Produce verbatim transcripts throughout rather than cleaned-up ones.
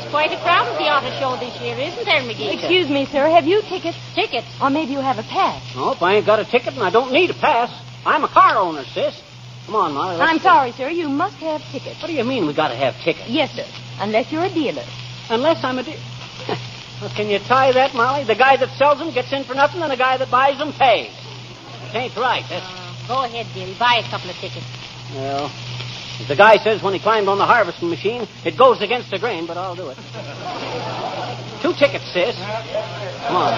quite a crowd at the auto show this year, isn't there, McGee? Excuse me, sir. Have you tickets? Tickets? Or maybe you have a pass. Nope, I ain't got a ticket and I don't need a pass. I'm a car owner, sis. Come on, Molly. let's I'm go. sorry, sir. You must have tickets. What do you mean we gotta have tickets? Yes, sir. Unless you're a dealer. Unless I'm a dealer. Well, can you tie that, Molly? The guy that sells them gets in for nothing and the guy that buys them pays. It ain't right. That's... Uh, go ahead, dearie. Buy a couple of tickets. Well, as the guy says when he climbed on the harvesting machine, it goes against the grain, but I'll do it. Two tickets, sis. Come on.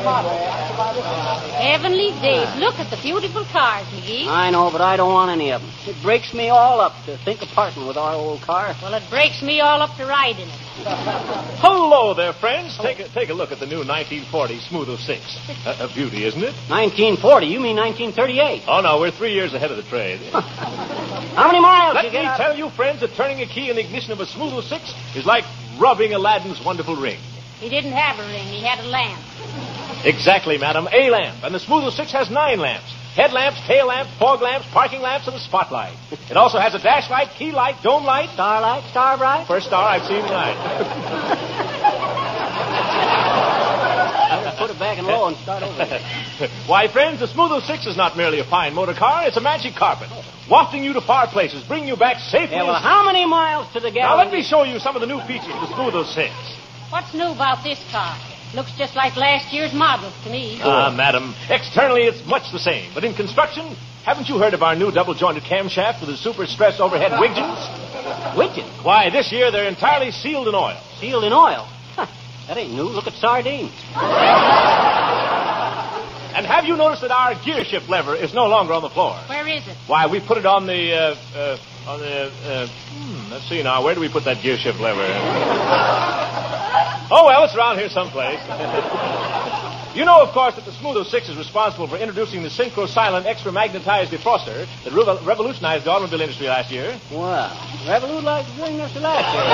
Heavenly days. Look at the beautiful cars, McGee. I know, but I don't want any of them. It breaks me all up to think of parting with our old car. Well, it breaks me all up to ride in it. Hello there, friends. Take a, take a look at the new nineteen forty Smooth oh six. A, a beauty, isn't it? nineteen forty? You mean nineteen thirty-eight? Oh, no, we're three years ahead of the trade. How many miles Let you me get out? tell you, friends, that turning a key in the ignition of a Smooth oh six is like rubbing Aladdin's wonderful ring. He didn't have a ring. He had a lamp. Exactly, madam. A lamp. And the Smooth oh six has nine lamps. Headlamps, tail lamps, fog lamps, parking lamps, and a spotlight. It also has a dash light, key light, dome light. Starlight, star bright? First star I've seen tonight. I'll put it back in low and start over. Why, friends, the Smooth oh six is not merely a fine motor car. It's a magic carpet, wafting you to far places, bringing you back safely. Yeah, well, how many miles to the Now, gallon? let me show you some of the new features of the Smooth oh six. What's new about this car? Looks just like last year's model to me. Ah, madam, externally it's much the same. But in construction, haven't you heard of our new double-jointed camshaft with the super-stress overhead widgeons? Widgeon? Why, this year they're entirely sealed in oil. Sealed in oil? Huh, that ain't new. Look at sardines. And have you noticed that our gear shift lever is no longer on the floor? Where is it? Why, we put it on the, uh, uh, on the, uh, hmm, let's see now, where do we put that gear shift lever? Oh, well, it's around here someplace. You know, of course, that the Smooth oh six is responsible for introducing the synchro-silent extra-magnetized defroster that re- revolutionized the automobile industry last year. Wow. Revolutionized doing this last year.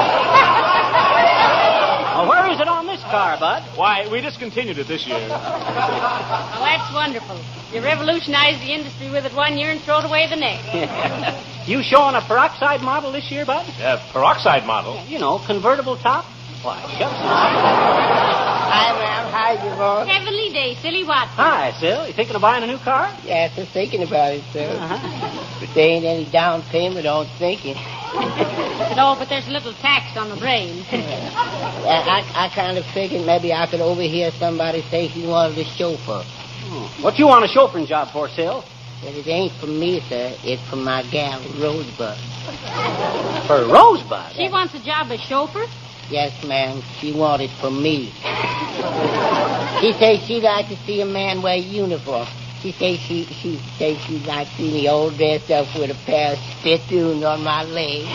Well, where is it on this car, Bud? Why, we discontinued it this year. Well, that's wonderful. You revolutionized the industry with it one year and throw it away the next. You showing a peroxide model this year, Bud? A peroxide model. You know, convertible top. Why, shucks. Hi, ma'am. How you doing? Heavenly day, silly Watson. Hi, Sil. You thinking of buying a new car? Yes, I'm thinking about it, sir. Uh-huh. But there ain't any down payment on thinking. No, but there's a little tax on the brain. I, I, I kind of figured maybe I could overhear somebody say he wanted a chauffeur. Oh. What you want a chauffeuring job for, Sil? But it ain't for me, sir. It's for my gal, Rosebud. For Rosebud? She wants a job as chauffeur? Yes, ma'am. She wanted for me. She says she'd like to see a man wear a uniform. She says she she says she'd like to see me all dressed up with a pair of spittoons on my legs.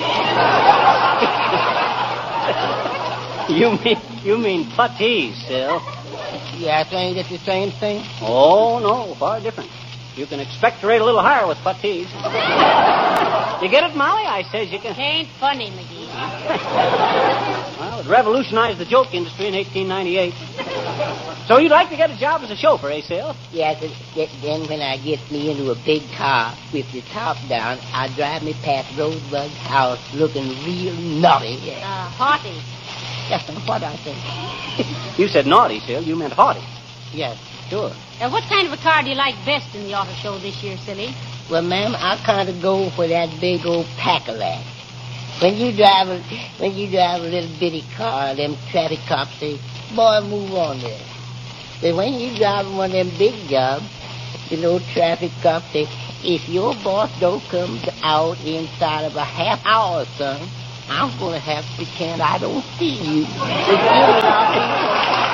You mean you mean puttees, Sil? Yes, ain't it the same thing? Oh, no, far different. You can expect to rate a little higher with puttees. You get it, Molly? I says you can. Ain't funny, McGee. Well, it revolutionized the joke industry in eighteen ninety-eight. So you'd like to get a job as a chauffeur, eh, Sil? Yes, and then when I get me into a big car with the top down, I drive me past Rosebud's house looking real naughty. Uh, haughty. That's what I said. You said naughty, Sil. You meant haughty. Yes. Sure. Uh, what kind of a car do you like best in the auto show this year, silly? Well, ma'am, I kind of go for that big old Packalack. When you drive a, when you drive a little bitty car, them traffic cops say, boy, move on there. But when you drive one of them big jobs, the little traffic cops say, if your boss don't come out inside of a half hour, son, I'm going to have to pretend I don't see you.